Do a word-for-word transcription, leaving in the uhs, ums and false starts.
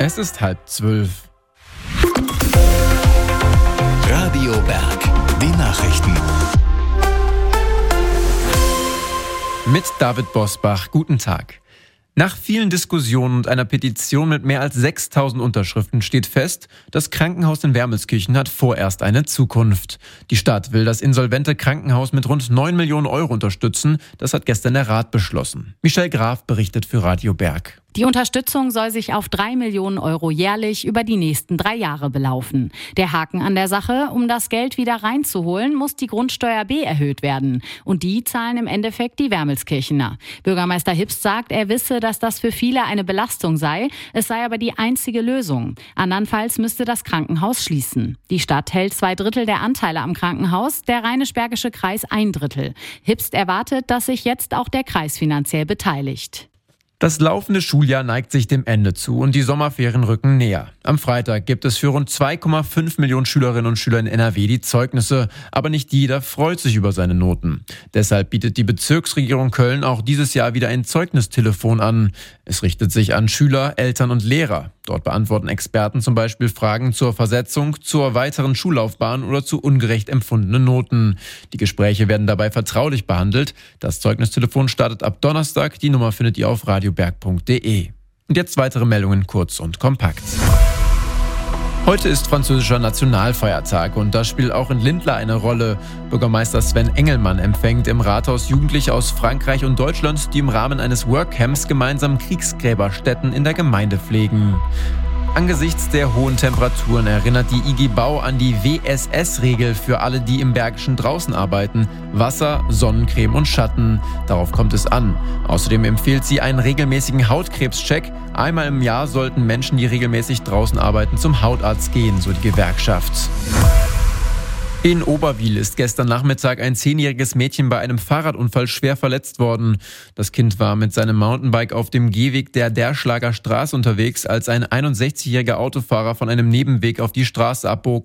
Es ist halb zwölf. Radio Berg, die Nachrichten. Mit David Bosbach, guten Tag. Nach vielen Diskussionen und einer Petition mit mehr als sechstausend Unterschriften steht fest, das Krankenhaus in Wermelskirchen hat vorerst eine Zukunft. Die Stadt will das insolvente Krankenhaus mit rund neun Millionen Euro unterstützen. Das hat gestern der Rat beschlossen. Michelle Graf berichtet für Radio Berg. Die Unterstützung soll sich auf drei Millionen Euro jährlich über die nächsten drei Jahre belaufen. Der Haken an der Sache: Um das Geld wieder reinzuholen, muss die Grundsteuer B erhöht werden. Und die zahlen im Endeffekt die Wermelskirchener. Bürgermeister Hipst sagt, er wisse, dass das für viele eine Belastung sei. Es sei aber die einzige Lösung. Andernfalls müsste das Krankenhaus schließen. Die Stadt hält zwei Drittel der Anteile am Krankenhaus, der Rheinisch-Bergische Kreis ein Drittel. Hipst erwartet, dass sich jetzt auch der Kreis finanziell beteiligt. Das laufende Schuljahr neigt sich dem Ende zu und die Sommerferien rücken näher. Am Freitag gibt es für rund zwei Komma fünf Millionen Schülerinnen und Schüler in N R W die Zeugnisse, aber nicht jeder freut sich über seine Noten. Deshalb bietet die Bezirksregierung Köln auch dieses Jahr wieder ein Zeugnistelefon an. Es richtet sich an Schüler, Eltern und Lehrer. Dort beantworten Experten zum Beispiel Fragen zur Versetzung, zur weiteren Schullaufbahn oder zu ungerecht empfundenen Noten. Die Gespräche werden dabei vertraulich behandelt. Das Zeugnistelefon startet ab Donnerstag. Die Nummer findet ihr auf radioberg punkt de. Und jetzt weitere Meldungen kurz und kompakt. Heute ist französischer Nationalfeiertag und das spielt auch in Lindlar eine Rolle. Bürgermeister Sven Engelmann empfängt im Rathaus Jugendliche aus Frankreich und Deutschland, die im Rahmen eines Workcamps gemeinsam Kriegsgräberstätten in der Gemeinde pflegen. Angesichts der hohen Temperaturen erinnert die I G Bau an die W S S-Regel für alle, die im Bergischen draußen arbeiten: Wasser, Sonnencreme und Schatten. Darauf kommt es an. Außerdem empfiehlt sie einen regelmäßigen Hautkrebscheck. Einmal im Jahr sollten Menschen, die regelmäßig draußen arbeiten, zum Hautarzt gehen, so die Gewerkschaft. In Oberwil ist gestern Nachmittag ein zehnjähriges Mädchen bei einem Fahrradunfall schwer verletzt worden. Das Kind war mit seinem Mountainbike auf dem Gehweg der Derschlager Straße unterwegs, als ein einundsechzigjähriger Autofahrer von einem Nebenweg auf die Straße abbog